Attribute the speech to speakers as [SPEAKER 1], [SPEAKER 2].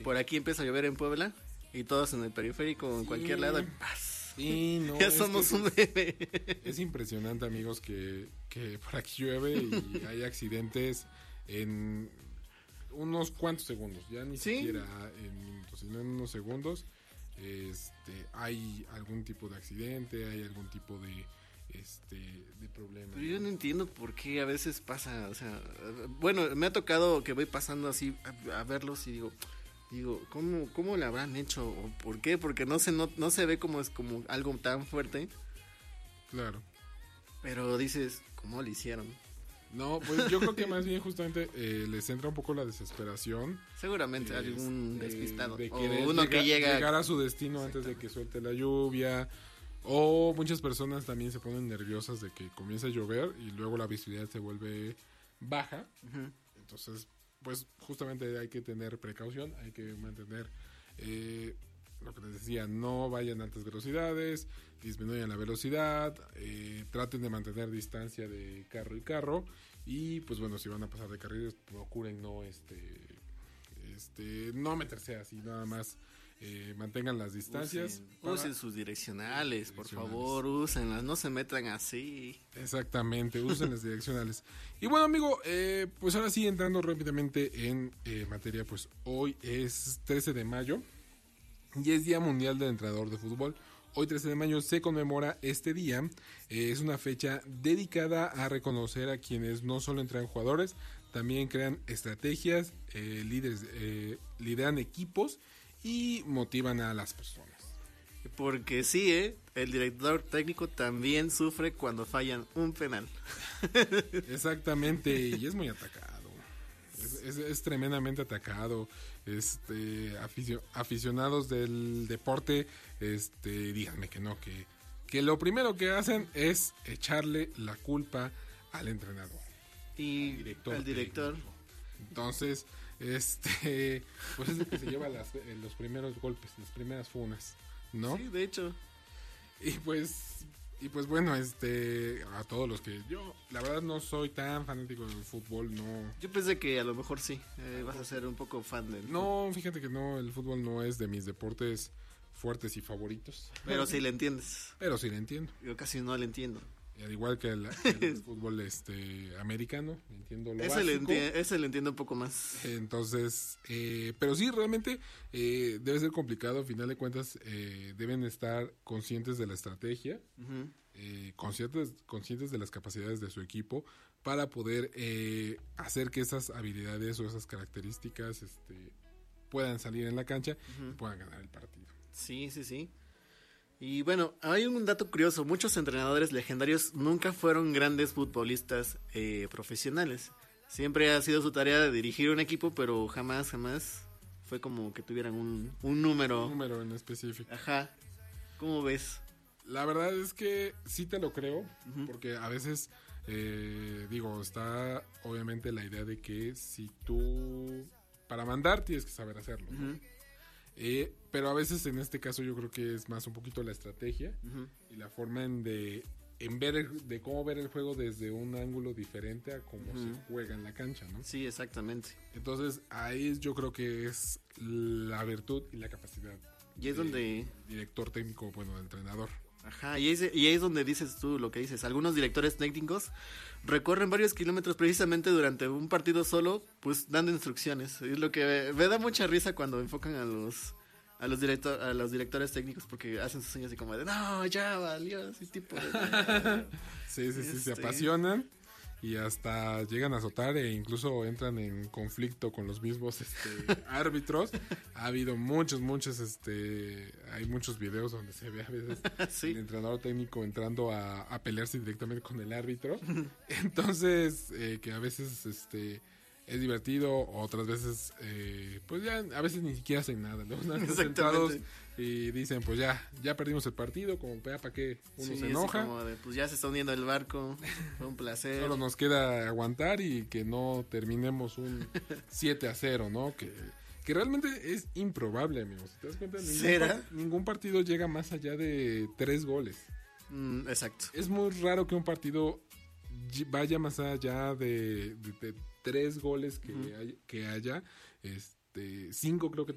[SPEAKER 1] por aquí empieza a llover en Puebla y todos en el periférico o en cualquier lado. ¡Paz!
[SPEAKER 2] Sí, no,
[SPEAKER 1] ya somos un bebé.
[SPEAKER 2] Es impresionante, amigos, que por aquí llueve y hay accidentes en unos cuantos segundos, ya ni siquiera en minutos, sino en unos segundos. Hay algún tipo de accidente, hay algún tipo de problema.
[SPEAKER 1] Pero yo no entiendo por qué a veces pasa, o sea, bueno, me ha tocado que voy pasando así a verlos y digo, ¿cómo le habrán hecho? ¿O por qué? Porque no se ve como es como algo tan fuerte.
[SPEAKER 2] Claro.
[SPEAKER 1] Pero dices, ¿cómo lo hicieron?
[SPEAKER 2] No, pues yo creo que más bien justamente les entra un poco la desesperación.
[SPEAKER 1] Seguramente algún despistado.
[SPEAKER 2] De
[SPEAKER 1] o uno que llega
[SPEAKER 2] llegar a su destino antes de que suelte la lluvia. O muchas personas también se ponen nerviosas de que comience a llover y luego la visibilidad se vuelve baja. Uh-huh. Entonces, pues justamente hay que tener precaución, hay que mantener lo que les decía, no vayan a altas velocidades, disminuyan la velocidad, traten de mantener distancia de carro y carro y pues bueno, si van a pasar de carriles procuren no no meterse así nada más. Mantengan las distancias.
[SPEAKER 1] Usen sus direccionales, por favor, úsenlas, no se metan así.
[SPEAKER 2] Exactamente, usen las direccionales. Y bueno, amigo, pues ahora sí, entrando rápidamente en materia, pues hoy es 13 de mayo y es Día Mundial del Entrenador de Fútbol. Hoy 13 de mayo se conmemora este día. Es una fecha dedicada a reconocer a quienes no solo entrenan jugadores, también crean estrategias, lideran equipos y motivan a las personas.
[SPEAKER 1] Porque sí, el director técnico también sufre cuando fallan un penal.
[SPEAKER 2] Exactamente, y es muy atacado. Es tremendamente atacado. Aficionados del deporte, díganme que no, que lo primero que hacen es echarle la culpa al entrenador
[SPEAKER 1] y al director.
[SPEAKER 2] Técnico. Entonces, pues es el que se lleva los primeros golpes, las primeras funas, ¿no?
[SPEAKER 1] Sí, de hecho.
[SPEAKER 2] Y pues bueno, a todos los que yo, la verdad no soy tan fanático del fútbol, no.
[SPEAKER 1] Yo pensé que a lo mejor sí, vas a ser un poco fan del
[SPEAKER 2] No, fíjate que no, el fútbol no es de mis deportes fuertes y favoritos.
[SPEAKER 1] Pero sí le entiendes.
[SPEAKER 2] Pero sí le entiendo.
[SPEAKER 1] Yo casi no le entiendo.
[SPEAKER 2] Y al igual que el fútbol americano, entiendo lo
[SPEAKER 1] ese
[SPEAKER 2] básico.
[SPEAKER 1] Ese le entiendo un poco más.
[SPEAKER 2] Entonces, pero sí, realmente debe ser complicado. Al final de cuentas, deben estar conscientes de la estrategia, uh-huh. Conscientes de las capacidades de su equipo para poder hacer que esas habilidades o esas características puedan salir en la cancha, uh-huh. y puedan ganar el partido.
[SPEAKER 1] Sí. Y bueno, hay un dato curioso, muchos entrenadores legendarios nunca fueron grandes futbolistas profesionales. Siempre ha sido su tarea de dirigir un equipo, pero jamás fue como que tuvieran un número.
[SPEAKER 2] Un número en específico.
[SPEAKER 1] Ajá, ¿cómo ves?
[SPEAKER 2] La verdad es que sí te lo creo,
[SPEAKER 1] uh-huh.
[SPEAKER 2] porque a veces, está obviamente la idea de que si tú, para mandar tienes que saber hacerlo, ¿no?
[SPEAKER 1] Uh-huh.
[SPEAKER 2] Pero a veces en este caso yo creo que es más un poquito la estrategia, uh-huh. y la forma de cómo ver el juego desde un ángulo diferente a cómo, uh-huh. se juega en la cancha, ¿no?
[SPEAKER 1] Sí, exactamente.
[SPEAKER 2] Entonces ahí yo creo que es la virtud y la capacidad.
[SPEAKER 1] Y es donde
[SPEAKER 2] director técnico, bueno, de entrenador.
[SPEAKER 1] Ajá, y es donde dices tú lo que dices. Algunos directores técnicos recorren varios kilómetros precisamente durante un partido solo, pues dando instrucciones. Es lo que me da mucha risa cuando enfocan a los directores técnicos, porque hacen sus señas así como de no, ya valió, así tipo de,
[SPEAKER 2] sí, se apasionan y hasta llegan a azotar e incluso entran en conflicto con los mismos árbitros. Ha habido muchos hay muchos videos donde se ve a veces sí. El entrenador técnico entrando a pelearse directamente con el árbitro. Entonces, que a veces es divertido, otras veces pues ya a veces ni siquiera hacen nada, ¿no? Están sentados y dicen pues ya perdimos el partido, como para qué uno se enoja,
[SPEAKER 1] como de, pues ya se está hundiendo el barco, fue un placer,
[SPEAKER 2] solo nos queda aguantar y que no terminemos un 7-0, ¿no? Que realmente es improbable, amigos. ¿Te das cuenta? Ningún partido llega más allá de 3 goles.
[SPEAKER 1] Exacto.
[SPEAKER 2] Es muy raro que un partido vaya más allá de 3 goles que, uh-huh. Que haya. 5 creo que